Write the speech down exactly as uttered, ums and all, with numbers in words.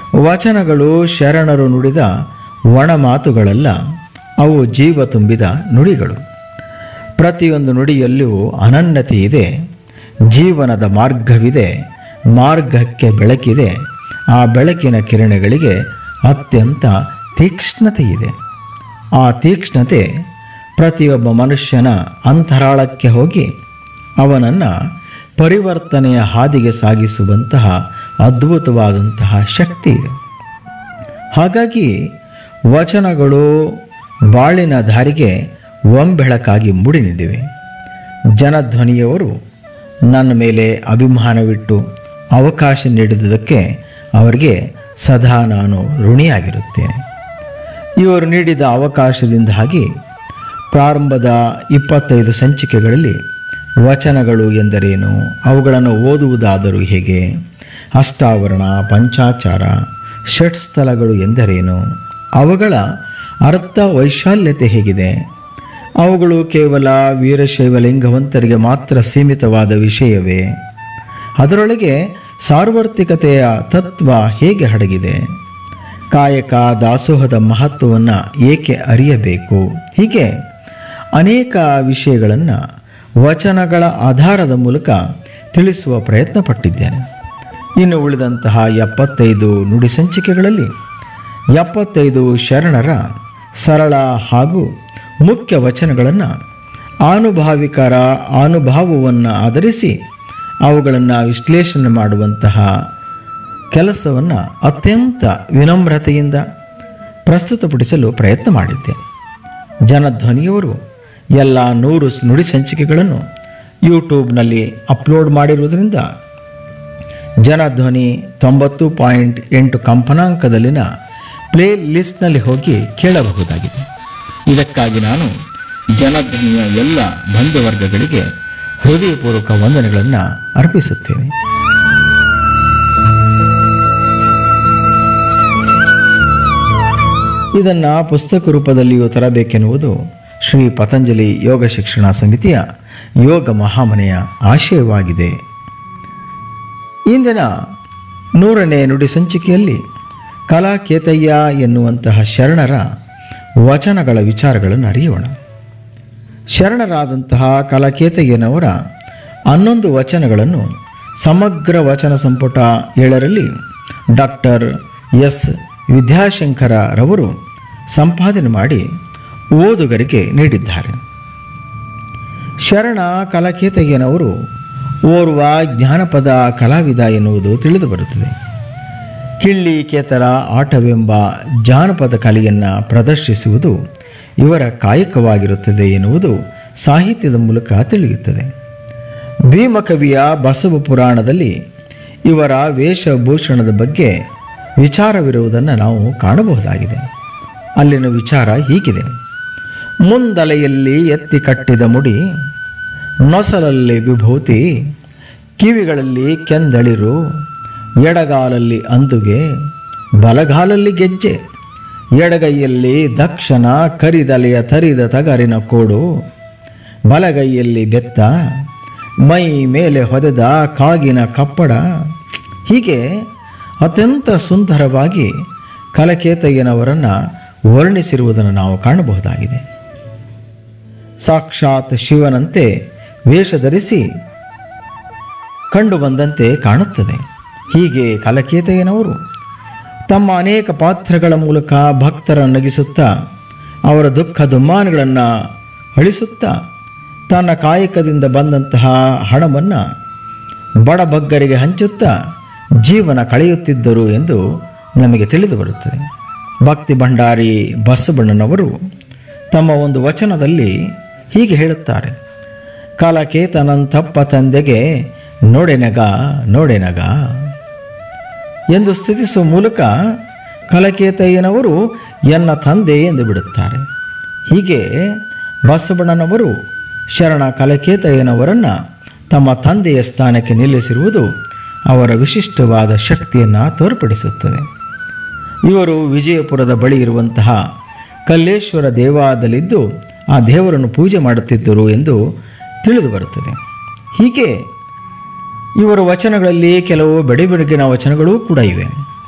ವಚನಗಳು ಶರಣರು ನುಡಿದ ಒಣ ಮಾತುಗಳಲ್ಲ, ಅವು ಜೀವ ತುಂಬಿದ ನುಡಿಗಳು. ಪ್ರತಿಯೊಂದು ನುಡಿಯಲ್ಲೂ ಅನನ್ಯತೆ ಇದೆ, ಜೀವನದ ಮಾರ್ಗವಿದೆ, ಮಾರ್ಗಕ್ಕೆ ಬೆಳಕಿದೆ, ಆ ಬೆಳಕಿನ ಕಿರಣಗಳಿಗೆ ಅತ್ಯಂತ ತೀಕ್ಷ್ಣತೆ ಇದೆ. ಆ ತೀಕ್ಷ್ಣತೆ ಪ್ರತಿಯೊಬ್ಬ ಮನುಷ್ಯನ ಅಂತರಾಳಕ್ಕೆ ಹೋಗಿ ಅವನನ್ನು ಪರಿವರ್ತನೆಯ ಹಾದಿಗೆ ಸಾಗಿಸುವಂತಹ ಅದ್ಭುತವಾದಂತಹ ಶಕ್ತಿ ಇದೆ. ಹಾಗಾಗಿ ವಚನಗಳು ಬಾಳಿನ ದಾರಿಗೆ ಒಂಬೆಳಕಾಗಿ ಮೂಡಿ ನಿಂತಿವೆ. ಜನಧ್ವನಿಯವರು ನನ್ನ ಮೇಲೆ ಅಭಿಮಾನವಿಟ್ಟು ಅವಕಾಶ ನೀಡಿದ್ದಕ್ಕೆ ಅವರಿಗೆ ಸದಾ ನಾನು ಋಣಿಯಾಗಿರುತ್ತೇನೆ. ಇವರು ನೀಡಿದ ಅವಕಾಶದಿಂದಾಗಿ ಪ್ರಾರಂಭದ ಇಪ್ಪತ್ತೈದು ಸಂಚಿಕೆಗಳಲ್ಲಿ ವಚನಗಳು ಎಂದರೇನು, ಅವುಗಳನ್ನು ಓದುವುದಾದರೂ ಹೇಗೆ, ಅಷ್ಟಾವರಣ, ಪಂಚಾಚಾರ, ಷಟ್ಸ್ಥಲಗಳು ಎಂದರೇನು, ಅವುಗಳ ಅರ್ಥ ವೈಶಾಲ್ಯತೆ ಹೇಗಿದೆ, ಅವುಗಳು ಕೇವಲ ವೀರಶೈವ ಲಿಂಗವಂತರಿಗೆ ಮಾತ್ರ ಸೀಮಿತವಾದ ವಿಷಯವೇ, ಅದರೊಳಗೆ ಸಾರ್ವತ್ರಿಕತೆಯ ತತ್ವ ಹೇಗೆ ಅಡಗಿದೆ, ಕಾಯಕ ದಾಸೋಹದ ಮಹತ್ವವನ್ನು ಏಕೆ ಅರಿಯಬೇಕು, ಹೀಗೆ ಅನೇಕ ವಿಷಯಗಳನ್ನು ವಚನಗಳ ಆಧಾರದ ಮೂಲಕ ತಿಳಿಸುವ ಪ್ರಯತ್ನ ಪಟ್ಟಿದ್ದೇನೆ. ಇನ್ನು ಉಳಿದಂತಹ ಎಪ್ಪತ್ತೈದು ನುಡಿ ಸಂಚಿಕೆಗಳಲ್ಲಿ ಎಪ್ಪತ್ತೈದು ಶರಣರ ಸರಳ ಹಾಗೂ ಮುಖ್ಯ ವಚನಗಳನ್ನು ಆನುಭಾವಿಕರ ಅನುಭವವನ್ನು ಆಧರಿಸಿ ಅವುಗಳನ್ನು ವಿಶ್ಲೇಷಣೆ ಮಾಡುವಂತಹ ಕೆಲಸವನ್ನು ಅತ್ಯಂತ ವಿನಮ್ರತೆಯಿಂದ ಪ್ರಸ್ತುತಪಡಿಸಲು ಪ್ರಯತ್ನ ಮಾಡಿದ್ದೆ. ಜನಧ್ವನಿಯವರು ಎಲ್ಲ ನೂರು ನುಡಿ ಸಂಚಿಕೆಗಳನ್ನು ಯೂಟ್ಯೂಬ್ನಲ್ಲಿ ಅಪ್ಲೋಡ್ ಮಾಡಿರುವುದರಿಂದ ಜನಧ್ವನಿ ತೊಂಬತ್ತು ಪಾಯಿಂಟ್ ಎಂಟು ಕಂಪನಾಂಕದಲ್ಲಿನ ಪ್ಲೇ ಲಿಸ್ಟ್ನಲ್ಲಿ ಹೋಗಿ ಕೇಳಬಹುದಾಗಿದೆ. ಇದಕ್ಕಾಗಿ ನಾನು ಜನಧ್ವನಿಯ ಎಲ್ಲ ಬಂಧುವರ್ಗಗಳಿಗೆ ಹೃದಯಪೂರ್ವಕ ವಂದನೆಗಳನ್ನು ಅರ್ಪಿಸುತ್ತೇನೆ. ಇದನ್ನು ಪುಸ್ತಕ ರೂಪದಲ್ಲಿಯೂ ತರಬೇಕೆನ್ನುವುದು ಶ್ರೀ ಪತಂಜಲಿ ಯೋಗ ಶಿಕ್ಷಣ ಸಮಿತಿಯ ಯೋಗ ಮಹಾಮನೆಯ ಆಶಯವಾಗಿದೆ. ಇಂದಿನ ನೂರನೇ ನುಡಿ ಸಂಚಿಕೆಯಲ್ಲಿ ಕಲಾಕೇತಯ್ಯ ಎನ್ನುವಂತಹ ಶರಣರ ವಚನಗಳ ವಿಚಾರಗಳನ್ನು ಅರಿಯೋಣ. ಶರಣರಾದಂತಹ ಕಲಾಕೇತಯ್ಯನವರ ಹನ್ನೊಂದು ವಚನಗಳನ್ನು ಸಮಗ್ರ ವಚನ ಸಂಪುಟ ಏಳರಲ್ಲಿ ಡಾಕ್ಟರ್ ಎಸ್ ವಿದ್ಯಾಶಂಕರರವರು ಸಂಪಾದನೆ ಮಾಡಿ ಓದುಗರಿಗೆ ನೀಡಿದ್ದಾರೆ. ಶರಣ ಕಲಾಕೇತಯ್ಯನವರು ಓರ್ವ ಜ್ಞಾನಪದ ಕಲಾವಿದ ಎನ್ನುವುದು ತಿಳಿದು ಬರುತ್ತದೆ. ಕಿಳ್ಳಿ ಕೇತರ ಆಟವೆಂಬ ಜಾನಪದ ಕಲೆಯನ್ನು ಪ್ರದರ್ಶಿಸುವುದು ಇವರ ಕಾಯಕವಾಗಿರುತ್ತದೆ ಎನ್ನುವುದು ಸಾಹಿತ್ಯದ ಮೂಲಕ ತಿಳಿಯುತ್ತದೆ. ಭೀಮಕವಿಯ ಬಸವ ಪುರಾಣದಲ್ಲಿ ಇವರ ವೇಷಭೂಷಣದ ಬಗ್ಗೆ ವಿಚಾರವಿರುವುದನ್ನು ನಾವು ಕಾಣಬಹುದಾಗಿದೆ. ಅಲ್ಲಿನ ವಿಚಾರ ಹೀಗಿದೆ: ಮುಂದಲೆಯಲ್ಲಿ ಎತ್ತಿ ಕಟ್ಟಿದ ಮುಡಿ, ನೊಸಲಲ್ಲಿ ವಿಭೂತಿ, ಕಿವಿಗಳಲ್ಲಿ ಕೆಂದಳಿರು, ಎಡಗಾಲಲ್ಲಿ ಅಂದುಗೆ, ಬಲಗಾಲಲ್ಲಿ ಗೆಜ್ಜೆ, ಎಡಗೈಯಲ್ಲಿ ದಕ್ಷನ ಕರಿದಲೆಯ ತರಿದ ತಗರಿನ ಕೋಡು, ಬಲಗೈಯಲ್ಲಿ ಬೆತ್ತ, ಮೈ ಮೇಲೆ ಹೊದೆದ ಕಾಗಿನ ಕಪ್ಪಡ. ಹೀಗೆ ಅತ್ಯಂತ ಸುಂದರವಾಗಿ ಕಲಾಕೇತಯ್ಯನವರನ್ನು ವರ್ಣಿಸಿರುವುದನ್ನು ನಾವು ಕಾಣಬಹುದಾಗಿದೆ. ಸಾಕ್ಷಾತ್ ಶಿವನಂತೆ ವೇಷ ಧರಿಸಿ ಕಂಡುಬಂದಂತೆ ಕಾಣುತ್ತದೆ. ಹೀಗೆ ಕಲಾಕೇತಯ್ಯನವರು ತಮ್ಮ ಅನೇಕ ಪಾತ್ರಗಳ ಮೂಲಕ ಭಕ್ತರನ್ನು ನಗಿಸುತ್ತಾ ಅವರ ದುಃಖ ದುಮ್ಮಾನಗಳನ್ನು ಅಳಿಸುತ್ತಾ ತನ್ನ ಕಾಯಕದಿಂದ ಬಂದಂತಹ ಹಣವನ್ನು ಬಡಬಗ್ಗರಿಗೆ ಹಂಚುತ್ತಾ ಜೀವನ ಕಳೆಯುತ್ತಿದ್ದರು ಎಂದು ನಮಗೆ ತಿಳಿದು ಬರುತ್ತದೆ. ಭಕ್ತಿ ಭಂಡಾರಿ ಬಸವಣ್ಣನವರು ತಮ್ಮ ಒಂದು ವಚನದಲ್ಲಿ ಹೀಗೆ ಹೇಳುತ್ತಾರೆ: ಕಲಾಕೇತನಂತಪ್ಪ ತಂದೆಗೆ ನೋಡೆನಗ ನೋಡೆನಗ ಎಂದು ಸ್ತುತಿಸುವ ಮೂಲಕ ಕಲಾಕೇತಯ್ಯನವರು ಎನ್ನ ತಂದೆ ಎಂದು ಬಿಡುತ್ತಾರೆ. ಹೀಗೆ ಬಸವಣ್ಣನವರು ಶರಣ ಕಲಾಕೇತಯ್ಯನವರನ್ನು ತಮ್ಮ ತಂದೆಯ ಸ್ಥಾನಕ್ಕೆ ನಿಲ್ಲಿಸಿರುವುದು ಅವರ ವಿಶಿಷ್ಟವಾದ ಶಕ್ತಿಯನ್ನು ತೋರ್ಪಡಿಸುತ್ತದೆ. ಇವರು ವಿಜಯಪುರದ ಬಳಿ ಇರುವಂತಹ ಕಲ್ಲೇಶ್ವರ ದೇವಾಲಯದಲ್ಲಿದ್ದು ಆ ದೇವರನ್ನು ಪೂಜೆ ಮಾಡುತ್ತಿದ್ದರು ಎಂದು ತಿಳಿದು ಬರುತ್ತದೆ. ಹೀಗೆ ಇವರ ವಚನಗಳಲ್ಲಿ ಕೆಲವು ಬೆಡಿ ಬೆಳಗಿನ ವಚನಗಳೂ ಕೂಡ ಇವೆ.